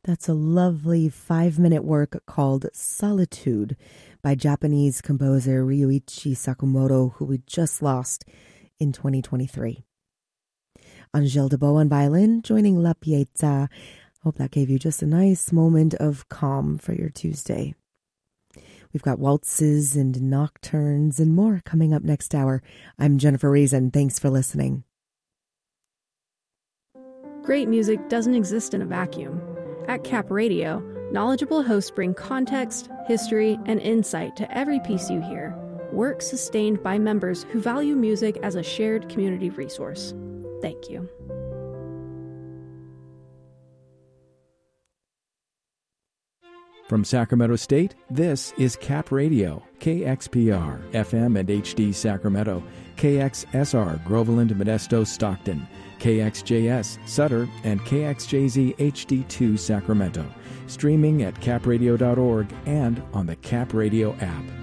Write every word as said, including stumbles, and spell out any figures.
That's a lovely five-minute work called Solitude by Japanese composer Ryuichi Sakamoto, who we just lost in twenty twenty-three. Angèle Debow on violin, joining La Pieta. Hope that gave you just a nice moment of calm for your Tuesday. We've got waltzes and nocturnes and more coming up next hour. I'm Jennifer Reason. Thanks for listening. Great music doesn't exist in a vacuum. At Cap Radio, knowledgeable hosts bring context, history, and insight to every piece you hear. Work sustained by members who value music as a shared community resource. Thank you. From Sacramento State, this is Cap Radio, K X P R, F M and H D Sacramento, K X S R, Groveland, Modesto, Stockton, K X J S, Sutter, and K X J Z H D two Sacramento. Streaming at cap radio dot org and on the Cap Radio app.